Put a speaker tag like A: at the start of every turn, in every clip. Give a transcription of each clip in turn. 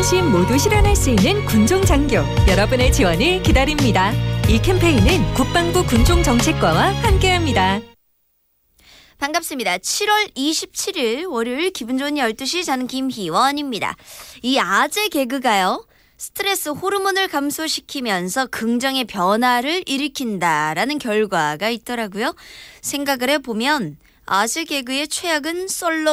A: 어르신 모두 실현할 수 있는 군종장교, 여러분의 지원을 기다립니다. 이 캠페인은 국방부 군종정책과와 함께합니다.
B: 반갑습니다. 7월 27일 월요일 기분 좋은 12시 저는 김희원입니다. 이 아재 개그가요. 스트레스 호르몬을 감소시키면서 긍정의 변화를 일으킨다라는 결과가 있더라고요. 생각을 해보면 아재 개그의 최악은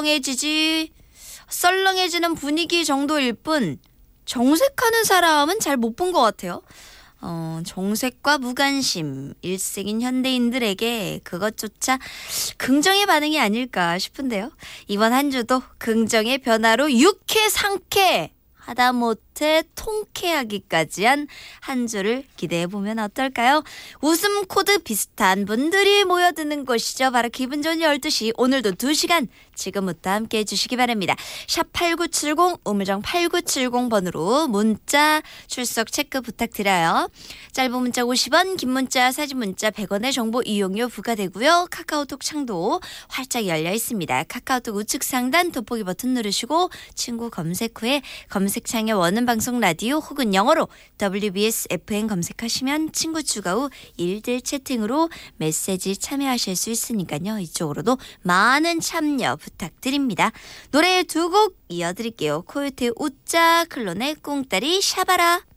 B: 썰렁해지는 분위기 정도일 뿐 정색하는 사람은 잘 못 본 것 같아요. 정색과 무관심, 일색인 현대인들에게 그것조차 긍정의 반응이 아닐까 싶은데요. 이번 한 주도 긍정의 변화로 유쾌 상쾌 하다못해 통쾌하기까지 한 주를 기대해보면 어떨까요? 웃음 코드 비슷한 분들이 모여드는 곳이죠. 바로 기분 좋은 12시. 오늘도 2시간 지금부터 함께 해주시기 바랍니다. 샵 8970 우물정 8970번으로 문자 출석 체크 부탁드려요. 짧은 문자 50원, 긴 문자 사진 문자 100원의 정보 이용료 부과되고요. 카카오톡 창도 활짝 열려 있습니다. 카카오톡 우측 상단 돋보기 버튼 누르시고 친구 검색 후에 검색창에 원음 방송 라디오 혹은 영어로 WBS FM 검색하시면 친구 추가 후 일들 채팅으로 메시지 참여하실 수 있으니까요. 이쪽으로도 많은 참여 부탁드립니다. 노래 2곡 이어드릴게요. 코요태 웃자, 클론의 꽁따리 샤바라.